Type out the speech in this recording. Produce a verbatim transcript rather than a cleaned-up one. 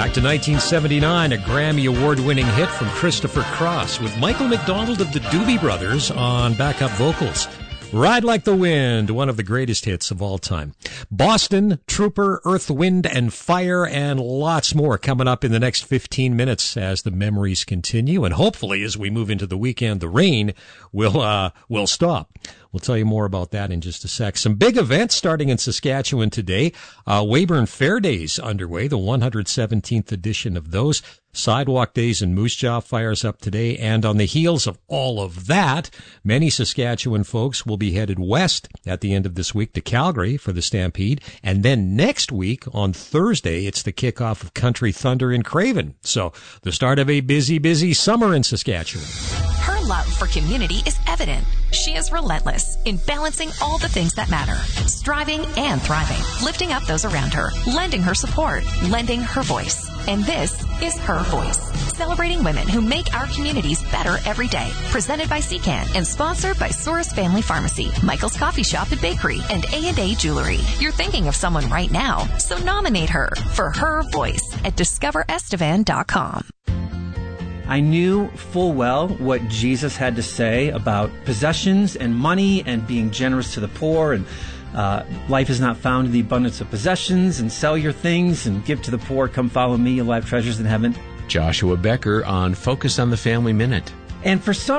Back to nineteen seventy-nine, a Grammy Award-winning hit from Christopher Cross with Michael McDonald of the Doobie Brothers on backup vocals. Ride Like the Wind, one of the greatest hits of all time. Boston, Trooper, Earth, Wind, and Fire, and lots more coming up in the next fifteen minutes as the memories continue. And hopefully, as we move into the weekend, the rain will, uh, will stop. We'll tell you more about that in just a sec. Some big events starting in Saskatchewan today. Uh, Weyburn Fair Days underway, the one hundred seventeenth edition of those. Sidewalk Days and Moose Jaw fires up today. And on the heels of all of that, many Saskatchewan folks will be headed west at the end of this week to Calgary for the Stampede. And then next week, on Thursday, it's the kickoff of Country Thunder in Craven. So the start of a busy, busy summer in Saskatchewan. Her love for community is evident. She is relentless in balancing all the things that matter, striving and thriving, lifting up those around her, lending her support, lending her voice. And this is Her Voice, celebrating women who make our communities better every day. Presented by C CAN and sponsored by Souris Family Pharmacy, Michael's Coffee Shop and Bakery, and A and A Jewelry. You're thinking of someone right now, so nominate her for Her Voice at discover estevan dot com. I knew full well what Jesus had to say about possessions and money and being generous to the poor, and uh, life is not found in the abundance of possessions, and sell your things and give to the poor. Come follow me, you'll have treasures in heaven. Joshua Becker on Focus on the Family Minute. And for some